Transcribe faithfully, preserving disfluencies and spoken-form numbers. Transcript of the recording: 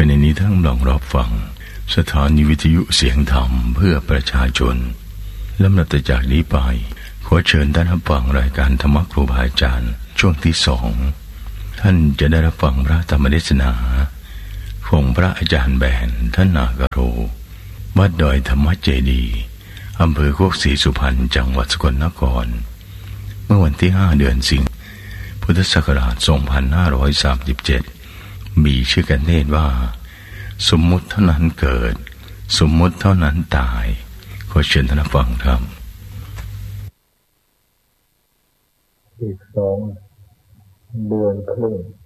ณะนี้ทั้งลองรับฟังสถานีวิทยุเสียงธรรมเพื่อประชาชนลำดับจากนี้ไปขอเชิญท่านรับฟังรายการธรรมครูบาอาจารย์ช่วงที่สองท่านจะได้รับฟังพระธรรมเทศนาของพระอาจารย์แบนท่านนากโรวัดดอยธรรมเจดีย์อำเภอโคกศรีสุพรรณจังหวัดสกลนครเมื่อวันที่ห้าเดือนสิงหาคมพุทธศักราชสองพันห้าร้อยสามสิบเจ็ดมีชื่อกันเนตว่าสมมุติเท่านั้นเกิดสมมุติเท่านั้นตายขอเชิญท่านฟังครับอีกสองเดือนครึ่ง